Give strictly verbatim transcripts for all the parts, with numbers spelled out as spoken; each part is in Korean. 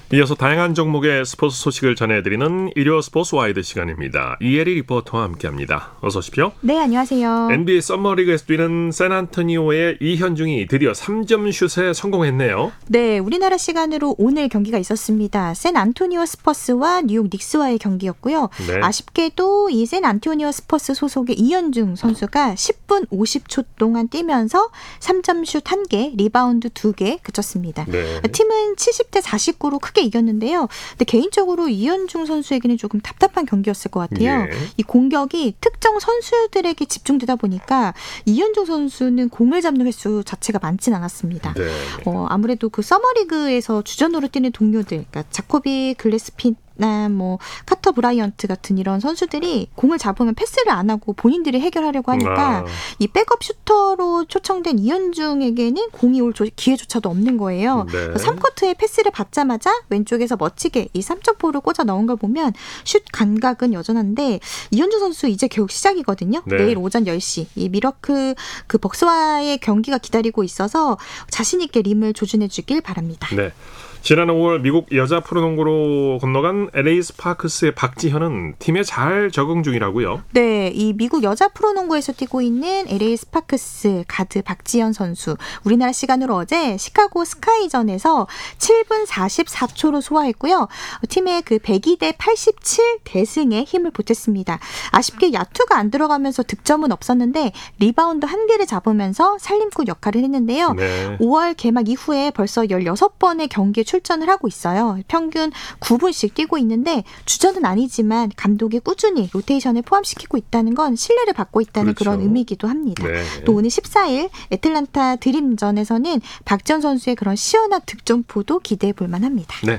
이어서 다양한 종목의 스포츠 소식을 전해드리는 일요 스포츠 와이드 시간입니다. 이혜리 리포터와 함께합니다. 어서 오십시오. 네, 안녕하세요. 엔비에이 서머리그에서 뛰는 샌안토니오의 이현중이 드디어 삼 점 슛에 성공했네요. 네, 우리나라 시간으로 오늘 경기가 있었습니다. 샌안토니오 스퍼스와 뉴욕 닉스와의 경기였고요. 네. 아쉽게도 이 샌안토니오 스퍼스 소속의 이현중 선수가 십 분 오십 초 동안 뛰면서 삼 점 슛 한 개, 리바운드 두 개 그쳤습니다. 네. 팀은 칠십 대 사십구로 크게 이겼는데요. 근데 개인적으로 이현중 선수에게는 조금 답답한 경기였을 것 같아요. 예. 이 공격이 특정 선수들에게 집중되다 보니까 이현중 선수는 공을 잡는 횟수 자체가 많진 않았습니다. 네. 어, 아무래도 그 서머리그에서 주전으로 뛰는 동료들, 그러니까 자코비 글래스핀 나 뭐 카터 브라이언트 같은 이런 선수들이 공을 잡으면 패스를 안 하고 본인들이 해결하려고 하니까 아. 이 백업 슈터로 초청된 이현중에게는 공이 올 조, 기회조차도 없는 거예요. 네. 삼 쿼터에 패스를 받자마자 왼쪽에서 멋지게 이 삼 점포를 꽂아 넣은 걸 보면 슛 감각은 여전한데 이현중 선수 이제 겨우 시작이거든요. 네. 내일 오전 열 시 이 미러크 그 벅스와의 경기가 기다리고 있어서 자신 있게 림을 조준해 주길 바랍니다. 네. 지난 오월 미국 여자 프로농구로 건너간 엘에이 스파크스의 박지현은 팀에 잘 적응 중이라고요. 네, 이 미국 여자 프로농구에서 뛰고 있는 엘에이 스파크스 가드 박지현 선수. 우리나라 시간으로 어제 시카고 스카이전에서 칠 분 사십사 초로 소화했고요. 팀의 그 백이 대 팔십칠 대승에 힘을 보탰습니다. 아쉽게 야투가 안 들어가면서 득점은 없었는데 리바운드 한 개를 잡으면서 살림꾼 역할을 했는데요. 네. 오월 개막 이후에 벌써 열여섯 번의 경기에 출전을 하고 있어요. 평균 구 분씩 뛰고 있는데 주전은 아니지만 감독이 꾸준히 로테이션에 포함시키고 있다는 건 신뢰를 받고 있다는 그렇죠. 그런 의미이기도 합니다. 네. 또 오늘 십사 일 애틀란타 드림전에서는 박지현 선수의 그런 시원한 득점포도 기대해 볼 만합니다. 네.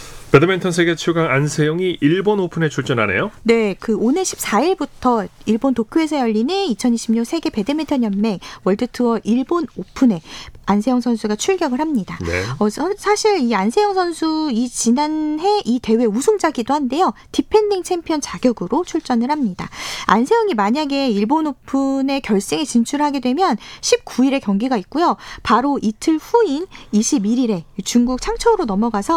배드민턴 세계 최강 안세영이 일본 오픈에 출전하네요. 네, 그 오늘 십사 일부터 일본 도쿄에서 열리는 이천이십육 세계 배드민턴 연맹 월드투어 일본 오픈에 안세영 선수가 출격을 합니다. 네. 어, 사실 이 안세영 선수 이 지난해 이 대회 우승자기도 한데요. 디펜딩 챔피언 자격으로 출전을 합니다. 안세영이 만약에 일본 오픈의 결승에 진출하게 되면 십구 일에 경기가 있고요. 바로 이틀 후인 이십일 일에 중국 창저우로 넘어가서